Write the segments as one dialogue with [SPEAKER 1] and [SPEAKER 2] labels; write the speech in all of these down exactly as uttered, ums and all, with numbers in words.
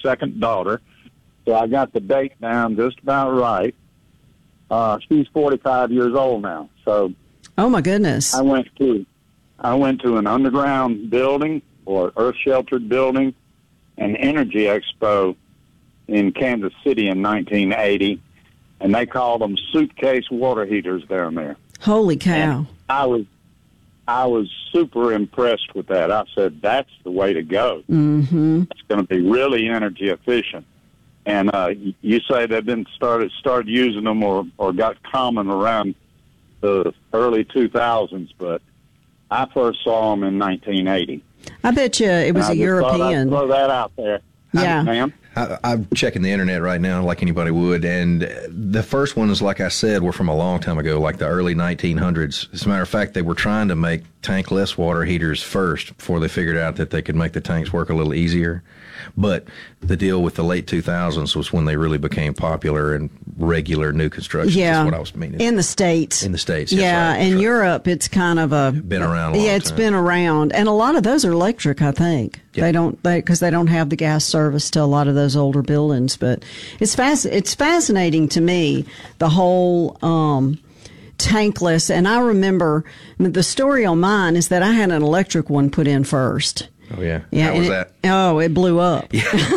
[SPEAKER 1] second daughter. So I got the date down just about right. Uh, she's forty-five years old now. So,
[SPEAKER 2] oh my goodness,
[SPEAKER 1] I went to I went to an underground building or earth sheltered building, an energy expo in Kansas City in nineteen eighty, and they called them suitcase water heaters down there.
[SPEAKER 2] Holy cow!
[SPEAKER 1] And I was I was super impressed with that. I said, that's the way to go.
[SPEAKER 2] Mm-hmm.
[SPEAKER 1] It's going to be really energy efficient. And uh, you say they've been started started using them or, or got common around the early two thousands, but I first saw them in nineteen eighty.
[SPEAKER 2] I bet you it was
[SPEAKER 1] and
[SPEAKER 2] a
[SPEAKER 1] I just thought I'd
[SPEAKER 2] European.
[SPEAKER 1] throw that out there.
[SPEAKER 2] Yeah.
[SPEAKER 1] Ma'am?
[SPEAKER 3] I, I'm checking the internet right now like anybody would, and the first ones, like I said, were from a long time ago, like the early nineteen hundreds. As a matter of fact, they were trying to make tankless water heaters first before they figured out that they could make the tanks work a little easier. But the deal with the late two thousands was when they really became popular in regular new construction.
[SPEAKER 2] Yeah,
[SPEAKER 3] That's what I was meaning.
[SPEAKER 2] In the States.
[SPEAKER 3] In the States,
[SPEAKER 2] yeah.
[SPEAKER 3] yes, right,
[SPEAKER 2] In
[SPEAKER 3] right.
[SPEAKER 2] Europe, it's kind of a...
[SPEAKER 3] Been around a long
[SPEAKER 2] Yeah, it's
[SPEAKER 3] time.
[SPEAKER 2] been around. And a lot of those are electric, I think.
[SPEAKER 3] Yeah.
[SPEAKER 2] They don't, they, because they don't have the gas service to a lot of those older buildings. But it's fasc- it's fascinating to me, the whole, um, tankless. And I remember the story on mine is that I had an electric one put in first.
[SPEAKER 3] Oh, yeah.
[SPEAKER 2] Yeah.
[SPEAKER 3] How was
[SPEAKER 2] and
[SPEAKER 3] that?
[SPEAKER 2] It, oh, it blew up.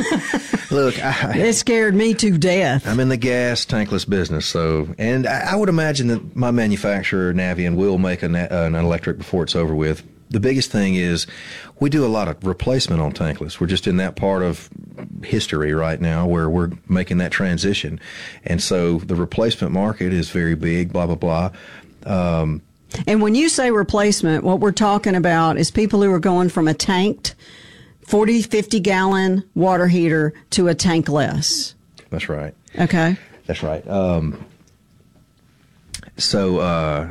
[SPEAKER 3] Look, I,
[SPEAKER 2] It scared me to death.
[SPEAKER 3] I'm in the gas tankless business, so, and I, I would imagine that my manufacturer, Navien, will make an, an electric before it's over with. The biggest thing is we do a lot of replacement on tankless. We're just in that part of history right now where we're making that transition. And so the replacement market is very big, blah, blah, blah. Um,
[SPEAKER 2] And when you say replacement, what we're talking about is people who are going from a tanked forty, fifty gallon water heater to a tankless.
[SPEAKER 3] that's right.
[SPEAKER 2] Okay.
[SPEAKER 3] That's right. Um, so, uh,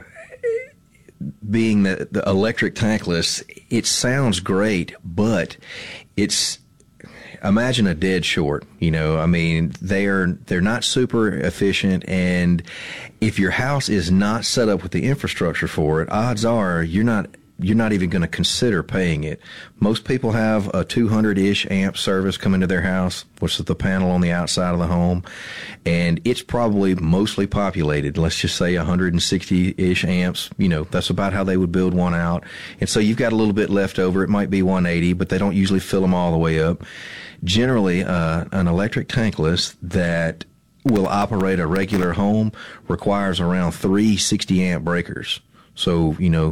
[SPEAKER 3] being the, the electric tankless, it sounds great, but it's, imagine a dead short. You know, I mean, they're they're not super efficient, and if your house is not set up with the infrastructure for it, odds are you're not you're not even going to consider paying it. Most people have a two hundred-ish amp service come into their house, which is the panel on the outside of the home, and it's probably mostly populated. Let's just say one hundred sixty-ish amps. You know, that's about how they would build one out. And so you've got a little bit left over. It might be one eighty, but they don't usually fill them all the way up. Generally, uh, an electric tankless that will operate a regular home requires around three sixty amp breakers. So, you know,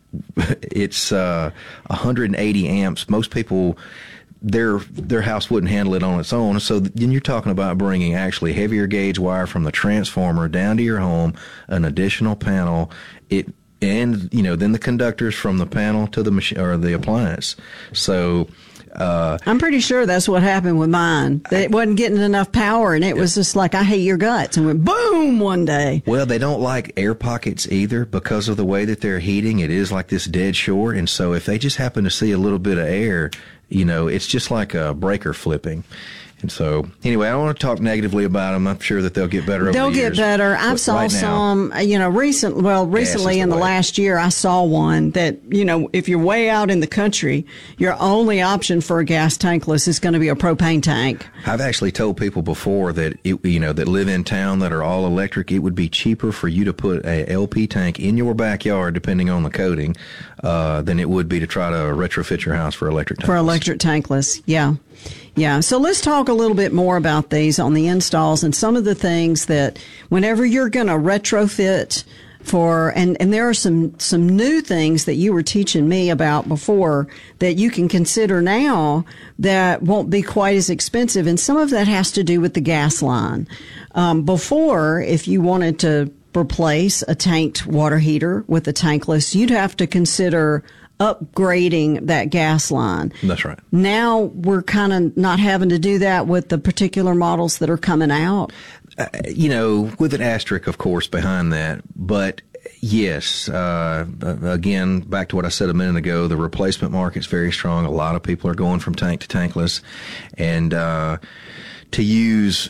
[SPEAKER 3] it's uh, one hundred eighty amps. Most people, their their house wouldn't handle it on its own. So then you're talking about bringing actually heavier gauge wire from the transformer down to your home, an additional panel, it, and you know then the conductors from the panel to the machine or the appliance. So. Uh,
[SPEAKER 2] I'm pretty sure that's what happened with mine. That it wasn't getting enough power, and it was just like, I hate your guts, and went boom one day.
[SPEAKER 3] Well, they don't like air pockets either because of the way that they're heating. It is like this dead short, and so if they just happen to see a little bit of air, you know, it's just like a breaker flipping. And so, anyway, I don't want to talk negatively about them. I'm sure that they'll get better over
[SPEAKER 2] They'll
[SPEAKER 3] the
[SPEAKER 2] get
[SPEAKER 3] years.
[SPEAKER 2] better. I
[SPEAKER 3] But
[SPEAKER 2] saw
[SPEAKER 3] right now,
[SPEAKER 2] some, you know, recent. Well, recently
[SPEAKER 3] the
[SPEAKER 2] in the
[SPEAKER 3] way.
[SPEAKER 2] last year, I saw one that, you know, if you're way out in the country, your only option for a gas tankless is going to be a propane tank.
[SPEAKER 3] I've actually told people before that, it, you know, that live in town that are all electric, it would be cheaper for you to put a L P tank in your backyard, depending on the coating, uh, than it would be to try to retrofit your house for electric tankless.
[SPEAKER 2] For electric tankless, yeah. Yeah, so let's talk a little bit more about these on the installs and some of the things that whenever you're going to retrofit for, and, and there are some, some new things that you were teaching me about before that you can consider now that won't be quite as expensive, and some of that has to do with the gas line. Um, before, if you wanted to replace a tanked water heater with a tankless, you'd have to consider upgrading that gas line.
[SPEAKER 3] That's right.
[SPEAKER 2] Now we're kind of not having to do that with the particular models that are coming out.
[SPEAKER 3] Uh, you know, with an asterisk, of course, behind that. But yes, uh, again, back to what I said a minute ago, the replacement market's very strong. A lot of people are going from tank to tankless. And, uh, to use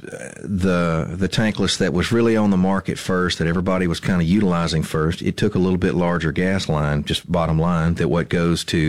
[SPEAKER 3] the the tankless that was really on the market first, that everybody was kind of utilizing first, it took a little bit larger gas line, just bottom line, that what goes to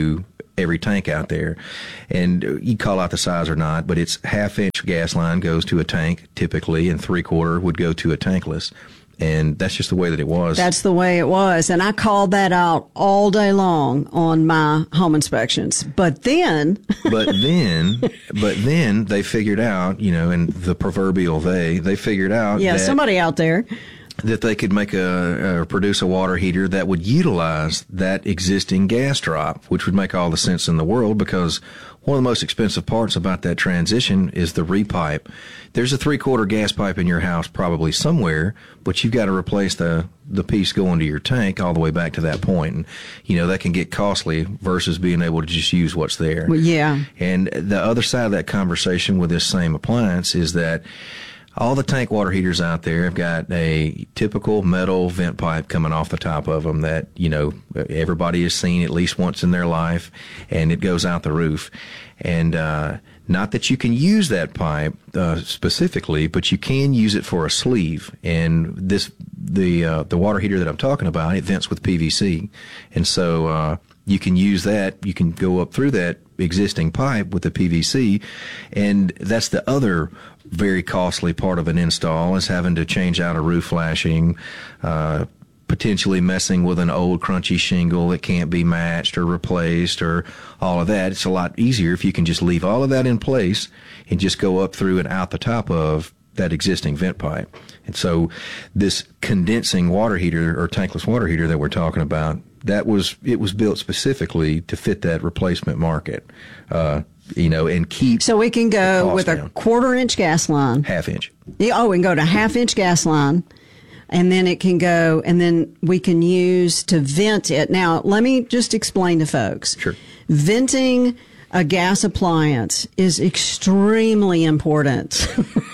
[SPEAKER 3] every tank out there. And you call out the size or not, but it's half inch gas line goes to a tank typically, and three quarter would go to a tankless. And that's just the way that it was.
[SPEAKER 2] That's the way it was. And I called that out all day long on my home inspections. But then.
[SPEAKER 3] but then, but then they figured out, you know, and the proverbial they, they figured out.
[SPEAKER 2] Yeah,
[SPEAKER 3] that,
[SPEAKER 2] somebody out there.
[SPEAKER 3] That they could make a, uh, produce a water heater that would utilize that existing gas drop, which would make all the sense in the world, because one of the most expensive parts about that transition is the repipe. There's a three-quarter gas pipe in your house probably somewhere, but you've got to replace the, the piece going to your tank all the way back to that point. And, you know, that can get costly versus being able to just use what's there.
[SPEAKER 2] Well, yeah.
[SPEAKER 3] And the other side of that conversation with this same appliance is that all the tank water heaters out there have got a typical metal vent pipe coming off the top of them that, you know, everybody has seen at least once in their life, and it goes out the roof. And uh, not that you can use that pipe uh, specifically, but you can use it for a sleeve. And this the uh, the water heater that I'm talking about, it vents with P V C. And so uh, you can use that. You can go up through that existing pipe with the P V C, and that's the other very costly part of an install, is having to change out a roof flashing, uh, potentially messing with an old crunchy shingle that can't be matched or replaced or all of that. It's a lot easier if you can just leave all of that in place and just go up through and out the top of that existing vent pipe. And so this condensing water heater or tankless water heater that we're talking about, that was, it was built specifically to fit that replacement market. Uh, you know, and keep.
[SPEAKER 2] So we can go with
[SPEAKER 3] down.
[SPEAKER 2] a quarter inch gas line.
[SPEAKER 3] Half inch.
[SPEAKER 2] Oh, we can go to half inch gas line, and then it can go, and then we can use to vent it. Now, let me just explain to folks.
[SPEAKER 3] Sure.
[SPEAKER 2] Venting a gas appliance is extremely important.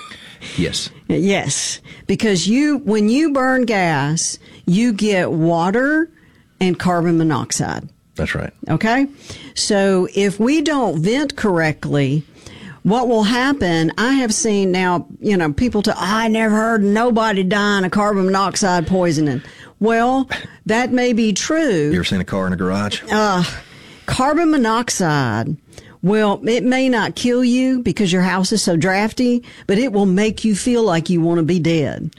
[SPEAKER 3] Yes.
[SPEAKER 2] Yes. Because you, when you burn gas, you get water and carbon monoxide.
[SPEAKER 3] That's right.
[SPEAKER 2] Okay? So if we don't vent correctly, what will happen, I have seen now, you know, people to, I never heard nobody dying of carbon monoxide poisoning. Well, that may be true.
[SPEAKER 3] You ever seen a car in a garage?
[SPEAKER 2] Uh, carbon monoxide, well, it may not kill you because your house is so drafty, but it will make you feel like you want to be dead.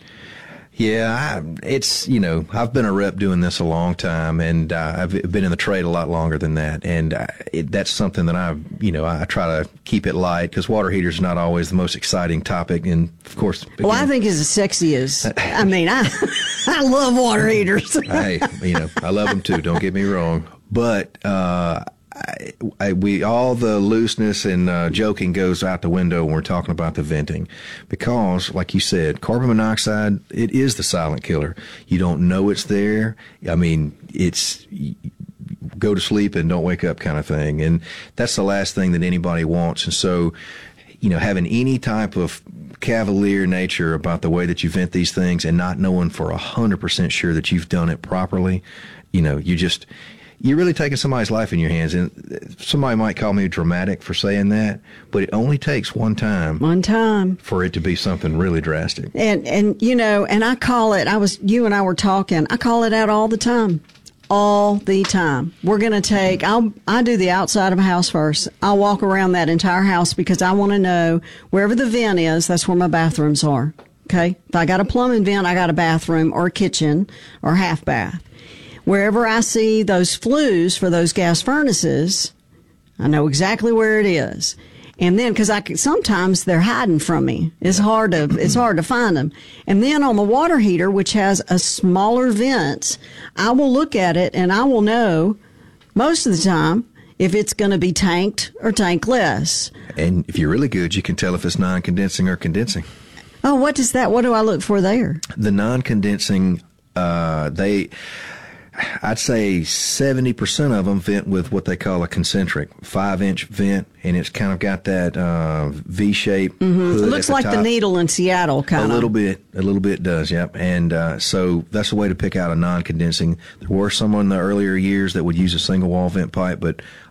[SPEAKER 3] Yeah, I, it's, you know, I've been a rep doing this a long time, and uh, I've been in the trade a lot longer than that. And uh, it, that's something that I, you know, I try to keep it light, because water heaters are not always the most exciting topic. And of course, again,
[SPEAKER 2] well, I think it's as sexy as, I mean, I, I love water heaters.
[SPEAKER 3] Hey, you know, I love them too. Don't get me wrong. But, uh, I, I, we all the looseness and uh, joking goes out the window when we're talking about the venting, because, like you said, carbon monoxide, it is the silent killer. You don't know it's there. I mean, it's go to sleep and don't wake up kind of thing, and that's the last thing that anybody wants. And so, you know, having any type of cavalier nature about the way that you vent these things and not knowing for a hundred percent sure that you've done it properly, you know, you just. You're really taking somebody's life in your hands. And somebody might call me dramatic for saying that, but it only takes one time.
[SPEAKER 2] One time.
[SPEAKER 3] For it to be something really drastic.
[SPEAKER 2] And, and you know, and I call it, I was, you and I were talking, I call it out all the time. All the time. We're going to take, I'll, I do the outside of a house first. I'll walk around that entire house because I want to know wherever the vent is, that's where my bathrooms are. Okay? If I got a plumbing vent, I got a bathroom or a kitchen or half bath. Wherever I see those flues for those gas furnaces, I know exactly where it is. And then, because I could, sometimes they're hiding from me. It's hard to it's hard to find them. And then on the water heater, which has a smaller vent, I will look at it and I will know most of the time if it's going to be tanked or tankless.
[SPEAKER 3] And if you're really good, you can tell if it's non-condensing or condensing.
[SPEAKER 2] Oh, what is that? What do I look for there?
[SPEAKER 3] The non-condensing, uh, they. I'd say seventy percent of them vent with what they call a concentric five-inch vent, and it's kind of got that uh, V-shape.
[SPEAKER 2] Mm-hmm. It looks the like top. The needle in Seattle, kind of.
[SPEAKER 3] A little bit. A little bit does, yep. And uh, so that's a way to pick out a non-condensing. There were some in the earlier years that would use a single-wall vent pipe, but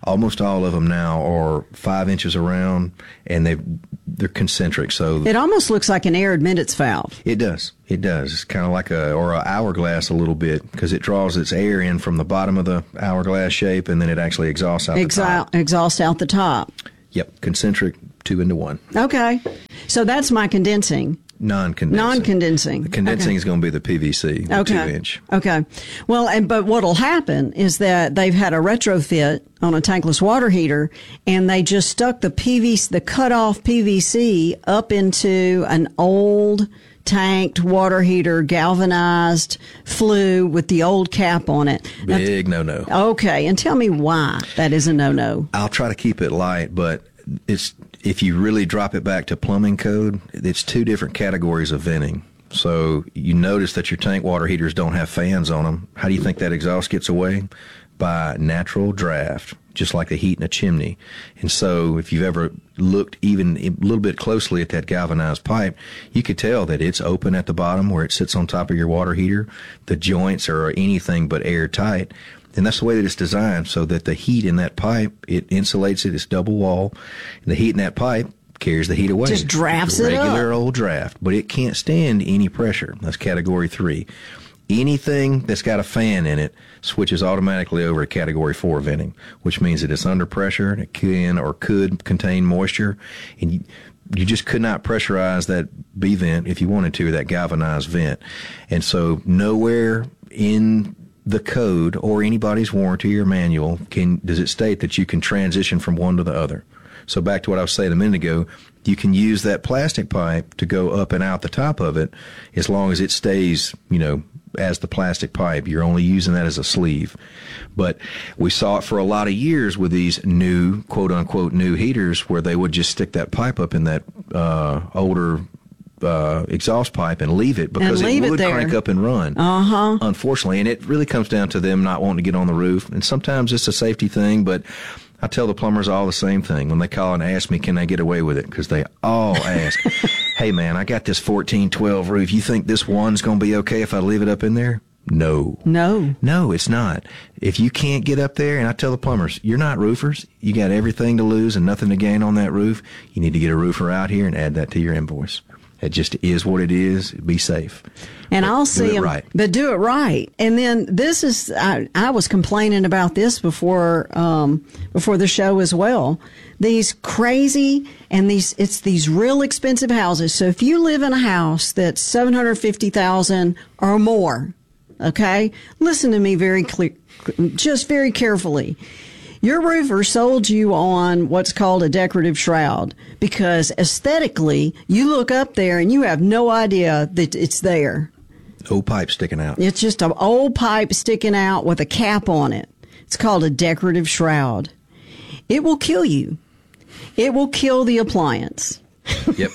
[SPEAKER 3] almost all of them now are five inches around, and they they're concentric. So
[SPEAKER 2] it almost looks like an air admittance valve.
[SPEAKER 3] It does. It does. It's kind of like a or an hourglass a little bit, because it draws its air in from the bottom of the hourglass shape, and then it actually exhausts out
[SPEAKER 2] Exha-
[SPEAKER 3] the top.
[SPEAKER 2] Exhaust out the top.
[SPEAKER 3] Yep, concentric, two into one.
[SPEAKER 2] Okay, so that's my condensing.
[SPEAKER 3] Non-condensing.
[SPEAKER 2] Non-condensing.
[SPEAKER 3] The condensing
[SPEAKER 2] okay.
[SPEAKER 3] is going to be the P V C, the
[SPEAKER 2] okay.
[SPEAKER 3] two inch.
[SPEAKER 2] Okay. Well, and but what'll happen is that they've had a retrofit on a tankless water heater, and they just stuck the P V C, the cut-off P V C, up into an old tanked water heater, galvanized flue with the old cap on it.
[SPEAKER 3] Big
[SPEAKER 2] now,
[SPEAKER 3] no-no.
[SPEAKER 2] Okay, and tell me why that is a no-no.
[SPEAKER 3] I'll try to keep it light, but it's if you really drop it back to plumbing code, it's two different categories of venting. So you notice that your tank water heaters don't have fans on them. How do you think that exhaust gets away? By natural draft, just like the heat in a chimney. And so if you've ever looked even a little bit closely at that galvanized pipe, you could tell that it's open at the bottom where it sits on top of your water heater. The joints are anything but airtight. And that's the way that it's designed, so that the heat in that pipe, it insulates it. It's double wall. And the heat in that pipe carries the heat away.
[SPEAKER 2] Just drafts
[SPEAKER 3] it's a
[SPEAKER 2] it up.
[SPEAKER 3] Regular old draft. But it can't stand any pressure. That's category three. Anything that's got a fan in it switches automatically over to category four venting, which means that it's under pressure and it can or could contain moisture. And you, you just could not pressurize that B vent if you wanted to, or that galvanized vent. And so nowhere in the code or anybody's warranty or manual can does it state that you can transition from one to the other. So back to what I was saying a minute ago, you can use that plastic pipe to go up and out the top of it as long as it stays, you know, as the plastic pipe. You're only using that as a sleeve. But we saw it for a lot of years with these new, quote unquote, new heaters, where they would just stick that pipe up in that uh, older uh, exhaust pipe and leave it, because
[SPEAKER 2] leave
[SPEAKER 3] it
[SPEAKER 2] it
[SPEAKER 3] would
[SPEAKER 2] there.
[SPEAKER 3] crank up and run.
[SPEAKER 2] Uh-huh.
[SPEAKER 3] Unfortunately, and it really comes down to them not wanting to get on the roof. And sometimes it's a safety thing, but I tell the plumbers all the same thing when they call and ask me, can they get away with it? Because they all ask, hey, man, I got this fourteen twelve roof. You think this one's going to be okay if I leave it up in there? No.
[SPEAKER 2] No.
[SPEAKER 3] No, it's not. If you can't get up there, and I tell the plumbers, you're not roofers. You got everything to lose and nothing to gain on that roof. You need to get a roofer out here and add that to your invoice. It just is what it is. Be safe.
[SPEAKER 2] And
[SPEAKER 3] but
[SPEAKER 2] I'll see them,
[SPEAKER 3] right.
[SPEAKER 2] but do it right. And then this is, I, I was complaining about this before, um, before the show as well. These crazy and these, it's these real expensive houses. So if you live in a house that's seven hundred fifty thousand dollars or more, okay, listen to me very clear, just very carefully. Your roofer sold you on what's called a decorative shroud, because aesthetically, you look up there and you have no idea that it's there.
[SPEAKER 3] Old pipe sticking out.
[SPEAKER 2] It's just an old pipe sticking out with a cap on it. It's called a decorative shroud. It will kill you. It will kill the appliance.
[SPEAKER 3] Yep.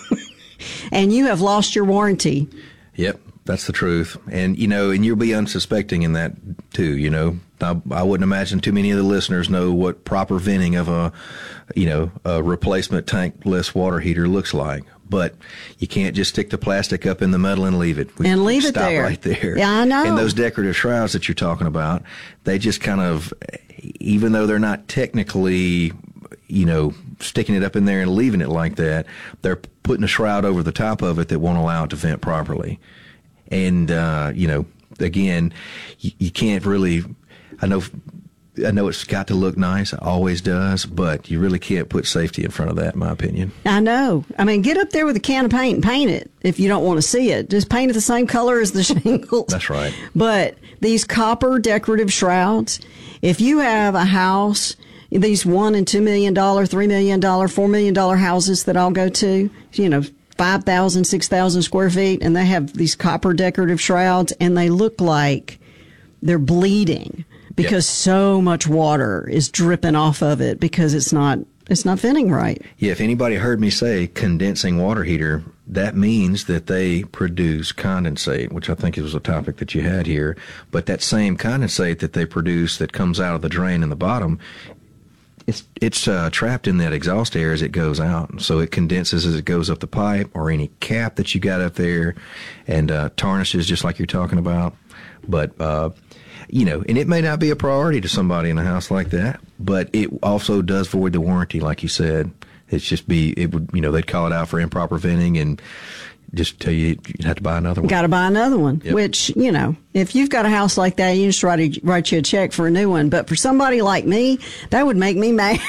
[SPEAKER 2] And you have lost your warranty.
[SPEAKER 3] Yep. That's the truth. And, you know, and you'll be unsuspecting in that, too, you know. I, I wouldn't imagine too many of the listeners know what proper venting of a, you know, a replacement tankless water heater looks like. But you can't just stick the plastic up in the metal and leave it. We
[SPEAKER 2] and leave it
[SPEAKER 3] stop
[SPEAKER 2] there.
[SPEAKER 3] right there.
[SPEAKER 2] Yeah, I know.
[SPEAKER 3] And those decorative shrouds that you're talking about, they just kind of, even though they're not technically, you know, sticking it up in there and leaving it like that, they're putting a shroud over the top of it that won't allow it to vent properly. And, uh, you know, again, you, you can't really, I know, I know it's got to look nice. It always does, but you really can't put safety in front of that, in my opinion.
[SPEAKER 2] I know. I mean, get up there with a can of paint and paint it if you don't want to see it. Just paint it the same color as the shingles.
[SPEAKER 3] That's right.
[SPEAKER 2] But these copper decorative shrouds, if you have a house, these one and two million dollar, three million dollar, four million dollar houses that I'll go to, you know, five thousand, six thousand square feet, and they have these copper decorative shrouds, and they look like they're bleeding because yep. so much water is dripping off of it because it's not it's not venting right.
[SPEAKER 3] Yeah, if anybody heard me say condensing water heater, that means that they produce condensate, which I think was a topic that you had here. But that same condensate that they produce that comes out of the drain in the bottom, It's it's uh, trapped in that exhaust air as it goes out, so it condenses as it goes up the pipe or any cap that you got up there, and uh, tarnishes just like you're talking about. But uh, you know, and it may not be a priority to somebody in a house like that, but it also does void the warranty, like you said. It's just be, it would, you know, they'd call it out for improper venting and just tell you you'd have to buy another one.
[SPEAKER 2] Got to buy another one, yep. Which, you know, if you've got a house like that, you just write, a, write you a check for a new one. But for somebody like me, that would make me mad.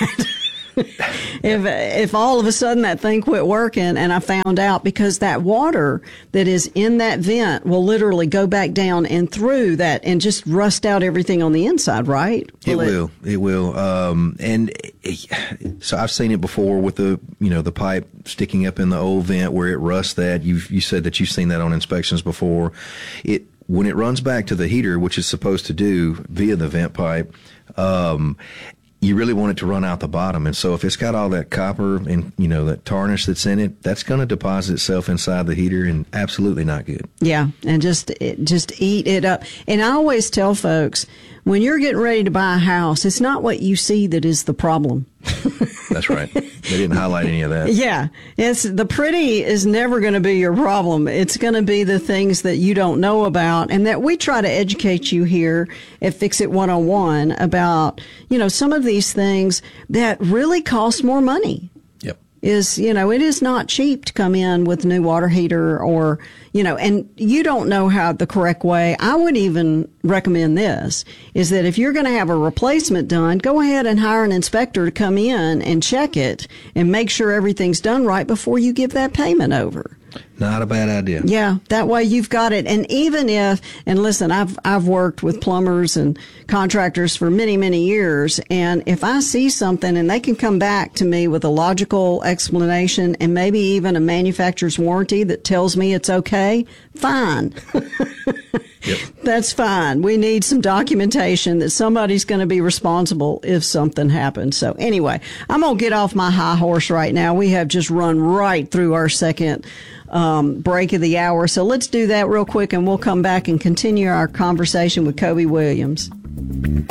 [SPEAKER 2] if if all of a sudden that thing quit working and I found out, because that water that is in that vent will literally go back down and through that and just rust out everything on the inside, right?
[SPEAKER 3] Will it, it will. It will. Um, and it, so I've seen it before with the, you know, the pipe sticking up in the old vent where it rusts that. You you said that you've seen that on inspections before. It when it runs back to the heater, which it's supposed to do via the vent pipe, um, you really want it to run out the bottom. And so if it's got all that copper and, you know, that tarnish that's in it, that's going to deposit itself inside the heater and absolutely not good.
[SPEAKER 2] Yeah. And just, it, just eat it up. And I always tell folks, when you're getting ready to buy a house, it's not what you see that is the problem.
[SPEAKER 3] That's right. They didn't highlight any of that.
[SPEAKER 2] Yeah. It's the pretty is never going to be your problem. It's going to be the things that you don't know about, and that we try to educate you here at Fix It one oh one about, you know, some of these things that really cost more money.
[SPEAKER 3] Yep.
[SPEAKER 2] Is, you know, it is not cheap to come in with a new water heater or, you know, and you don't know how the correct way. I would even recommend this, is that if you're going to have a replacement done, go ahead and hire an inspector to come in and check it and make sure everything's done right before you give that payment over.
[SPEAKER 3] Not a bad idea.
[SPEAKER 2] Yeah, that way you've got it. And even if, and listen, I've I've worked with plumbers and contractors for many, many years, and if I see something and they can come back to me with a logical explanation and maybe even a manufacturer's warranty that tells me it's okay, fine.
[SPEAKER 3] Yep.
[SPEAKER 2] That's fine. We need some documentation that somebody's going to be responsible if something happens. So anyway, I'm going to get off my high horse right now. We have just run right through our second um, break of the hour. So let's do that real quick, and we'll come back and continue our conversation with Kobe Williams.